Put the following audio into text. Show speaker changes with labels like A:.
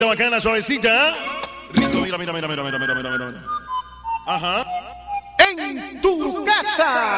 A: Bacana, suavecita. Rico, mira. Ajá.
B: En tu casa.